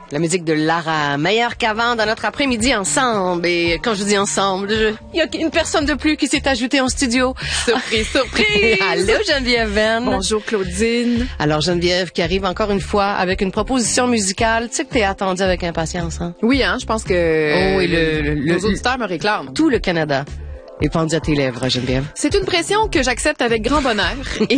La musique de Lara, meilleure qu'avant dans notre après-midi ensemble. Et quand je dis ensemble, il y a une personne de plus qui s'est ajoutée en studio. Surprise, surprise! Allô Geneviève Venn. Bonjour Claudine. Alors Geneviève qui arrive encore une fois avec une proposition musicale. Tu sais que t'es attendue avec impatience, hein? Oui, hein, je pense que oui, nos auditeurs me réclament. Tout le Canada est pendu à tes lèvres, Geneviève. C'est une pression que j'accepte avec grand bonheur.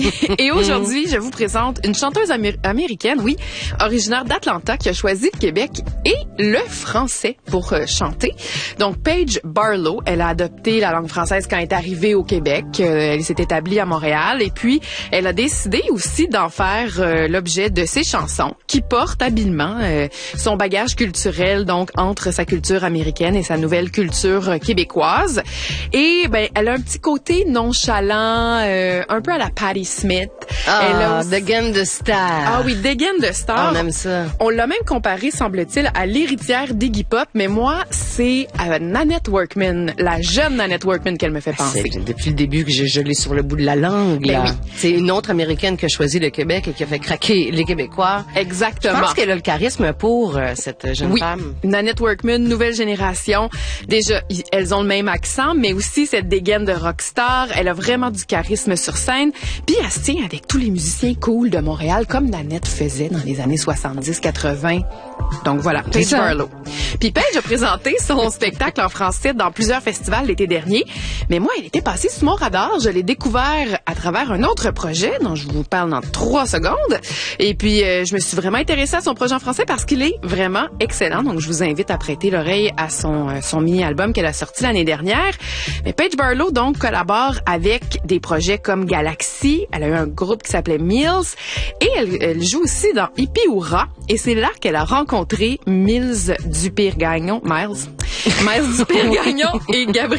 Et aujourd'hui, je vous présente une chanteuse américaine, oui, originaire d'Atlanta, qui a choisi le Québec et le français pour chanter. Donc, Paige Barlow, elle a adopté la langue française quand elle est arrivée au Québec. Elle s'est établie à Montréal et puis elle a décidé aussi d'en faire l'objet de ses chansons qui portent habilement son bagage culturel, donc entre sa culture américaine et sa nouvelle culture québécoise. Et elle a un petit côté nonchalant, un peu à la Patti Smith. Elle a aussi... dégaine de star. Ah oui, dégaine de star. On aime ça. On l'a même comparé, semble-t-il, à l'héritière d'Iggy Pop, mais moi, c'est à Nanette Workman, la jeune Nanette Workman qu'elle me fait penser. Depuis le début que je l'ai sur le bout de la langue. Là. Oui. C'est une autre Américaine qui a choisi le Québec et qui a fait craquer les Québécois. Exactement. Je pense qu'elle a le charisme pour cette jeune femme. Oui, Nanette Workman, nouvelle génération. Déjà, elles ont le même accent, mais aussi cette dégaine de rockstar. Elle a vraiment du charisme sur scène. Puis elle se tient avec tous les musiciens cool de Montréal, comme Nanette faisait dans les années 70-80. Donc voilà, Paige Barlow. Puis Paige a présenté son spectacle en français dans plusieurs festivals l'été dernier. Mais moi, elle était passée sous mon radar. Je l'ai découvert à travers un autre projet dont je vous parle dans 3 secondes. Et puis, je me suis vraiment intéressée à son projet en français parce qu'il est vraiment excellent. Donc, je vous invite à prêter l'oreille à son mini-album qu'elle a sorti l'année dernière. Mais Paige Barlow, donc, collabore avec des projets comme Galaxy. Elle a eu un groupe qui s'appelait Mills. Et elle joue aussi dans Hippie ou Rat. Et c'est là qu'elle a rencontré Miles Dupire-Gagnon et Gabriel